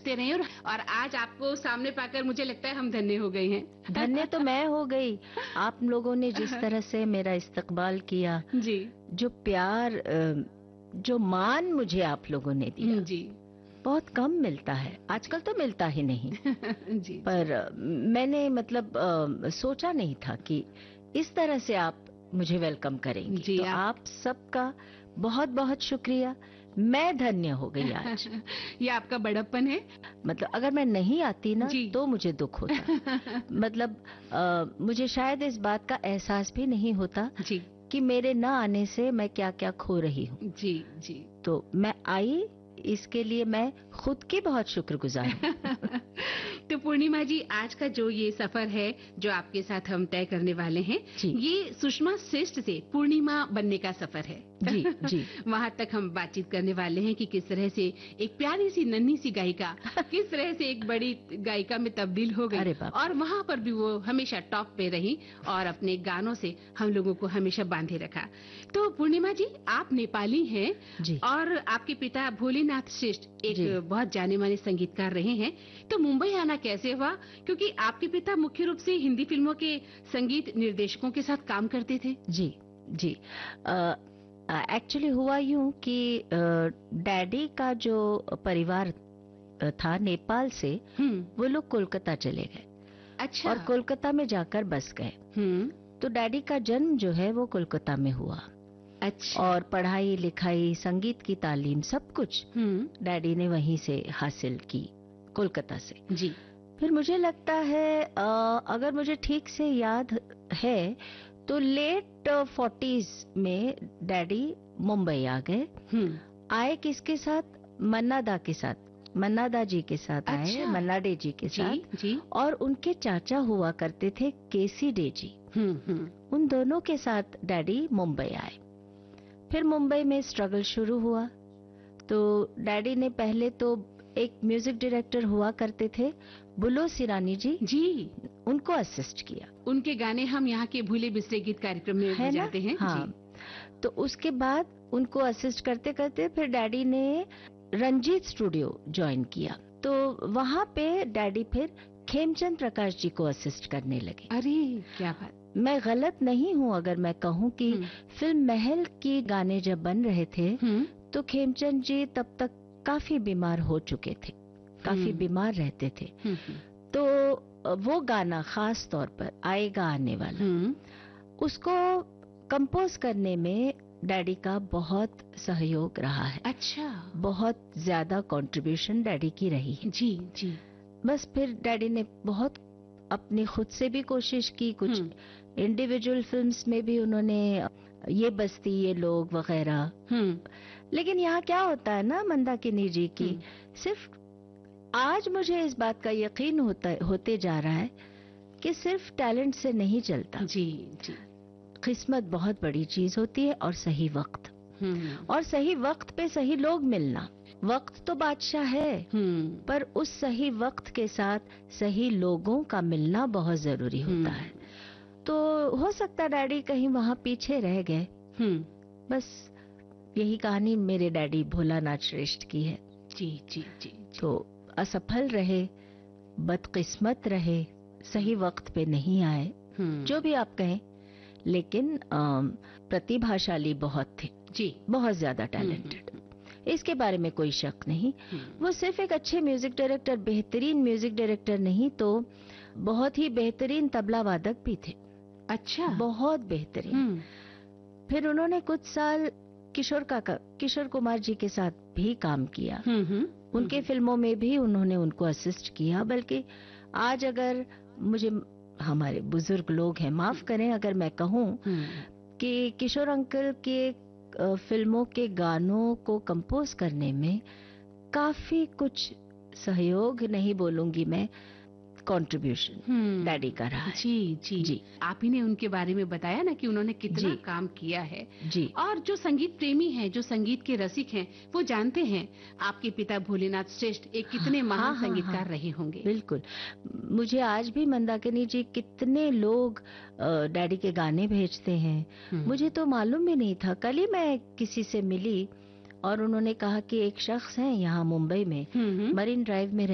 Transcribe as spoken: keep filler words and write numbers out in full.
बजते रहे और, और आज आपको सामने पाकर मुझे लगता है हम धन्य हो गए हैं। धन्य तो मैं हो गई। आप लोगों ने जिस तरह से मेरा इस्तकबाल किया, जी, जो प्यार, जो मान मुझे आप लोगों ने दिया, जी, बहुत कम मिलता है, आजकल तो मिलता ही नहीं। जी, पर मैंने मतलब आ, सोचा नहीं था कि इस तरह से आप मुझे वेलकम करेंगी। जी, तो आप, आप सबका बहुत बहुत शुक्रिया। मैं धन्य हो गई आज। ये आपका बड़प्पन है। मतलब अगर मैं नहीं आती ना तो मुझे दुख होता। मतलब आ, मुझे शायद इस बात का एहसास भी नहीं होता जी, कि मेरे ना आने से मैं क्या क्या खो रही हूँ। जी, जी। तो मैं आई, इसके लिए मैं खुद की बहुत शुक्रगुजार हूँ। तो पूर्णिमा जी, आज का जो ये सफर है जो आपके साथ हम तय करने वाले हैं, ये सुषमा श्रेष्ठ से पूर्णिमा बनने का सफर है। जी, जी। वहाँ तक हम बातचीत करने वाले हैं कि किस तरह से एक प्यारी सी नन्ही सी गायिका किस तरह से एक बड़ी गायिका में तब्दील हो गई और वहाँ पर भी वो हमेशा टॉप पे रही और अपने गानों से हम लोगों को हमेशा बांधे रखा। तो पूर्णिमा जी, आप नेपाली हैं और आपके पिता भोलेनाथ श्रेष्ठ एक बहुत जाने माने संगीतकार रहे हैं। तो मुंबई आना कैसे हुआ? क्योंकि आपके पिता मुख्य रूप से हिंदी फिल्मों के संगीत निर्देशकों के साथ काम करते थे। जी, जी। एक्चुअली uh, हुआ यूं कि डैडी uh, का जो परिवार था नेपाल से, वो लोग कोलकाता चले गए। अच्छा। और कोलकाता में जाकर बस गए। तो डैडी का जन्म जो है वो कोलकाता में हुआ। अच्छा। और पढ़ाई लिखाई, संगीत की तालीम, सब कुछ डैडी ने वहीं से हासिल की, कोलकाता से। जी। फिर मुझे लगता है आ, अगर मुझे ठीक से याद है तो लेट फोर्टीज में डैडी मुंबई आ गए। आए किसके साथ? मन्ना दा के साथ, मन्ना दा जी के साथ। अच्छा। आए मन्ना डे जी के साथ। जी, जी। और उनके चाचा हुआ करते थे केसी डे जी। उन दोनों के साथ डैडी मुंबई आए। फिर मुंबई में स्ट्रगल शुरू हुआ। तो डैडी ने पहले तो एक म्यूजिक डायरेक्टर हुआ करते थे, बुलो सिरानी जी जी उनको असिस्ट किया। उनके गाने हम यहाँ के भूले बिसरे गीत कार्यक्रम में बजाते हैं। हाँ। जी। तो उसके बाद उनको असिस्ट करते करते फिर डैडी ने रंजीत स्टूडियो ज्वाइन किया। तो वहाँ पे डैडी फिर खेमचंद प्रकाश जी को असिस्ट करने लगे। अरे क्या बात! मैं गलत नहीं हूँ अगर मैं कहूँ कि फिल्म महल की गाने जब बन रहे थे तो खेमचंद जी तब तक काफी बीमार हो चुके थे, काफी बीमार रहते थे। तो वो गाना खास तौर पर आएगा आने वाला, उसको कंपोज करने में डैडी का बहुत सहयोग रहा है। अच्छा। बहुत ज्यादा कंट्रीब्यूशन डैडी की रही है। जी, जी। बस फिर डैडी ने बहुत अपनी खुद से भी कोशिश की, कुछ इंडिविजुअल फिल्म्स में भी उन्होंने ये बस्ती ये लोग वगैरह। लेकिन यहाँ क्या होता है ना मंदाकिनी जी की, सिर्फ आज मुझे इस बात का यकीन होता होते जा रहा है कि सिर्फ टैलेंट से नहीं चलता। जी, जी। किस्मत बहुत बड़ी चीज होती है और सही वक्त, और सही वक्त पे सही लोग मिलना। वक्त तो बादशाह है, पर उस सही वक्त के साथ सही लोगों का मिलना बहुत जरूरी होता है। तो हो सकता है डैडी कहीं वहाँ पीछे रह गए। बस यही कहानी मेरे डैडी भोलानाथ श्रेष्ठ की है। जी, जी, जी। तो असफल रहे, बदकिस्मत रहे, सही वक्त पे नहीं आए, जो भी आप कहें, लेकिन प्रतिभाशाली बहुत थे। जी, बहुत ज्यादा टैलेंटेड, इसके बारे में कोई शक नहीं। वो सिर्फ एक अच्छे म्यूजिक डायरेक्टर, बेहतरीन म्यूजिक डायरेक्टर नहीं तो बहुत ही बेहतरीन तबला वादक भी थे। अच्छा। बहुत बेहतरीन। फिर उन्होंने कुछ साल किशोर काका, किशोर कुमार जी के साथ भी काम किया। उनके फिल्मों में भी उन्होंने उनको असिस्ट किया। बल्कि आज अगर मुझे, हमारे बुजुर्ग लोग हैं, माफ करें अगर मैं कहूँ कि किशोर अंकल के फिल्मों के गानों को कंपोज करने में काफी कुछ सहयोग, नहीं बोलूंगी मैं, कंट्रीब्यूशन डैडी का रहा है। जी, जी, जी। आप ही ने उनके बारे में बताया ना कि उन्होंने कितना काम किया है। जी। और जो संगीत प्रेमी हैं, जो संगीत के रसिक हैं, वो जानते हैं आपके पिता भोलेनाथ श्रेष्ठ एक कितने महान हाँ, संगीतकार हाँ, रहे होंगे। बिल्कुल। मुझे आज भी मंदाकिनी जी कितने लोग डैडी के गाने भेजते हैं, मुझे तो मालूम भी नहीं था। कल ही मैं किसी से मिली और उन्होंने कहा कि एक शख्स है यहाँ मुंबई में, मरीन ड्राइव में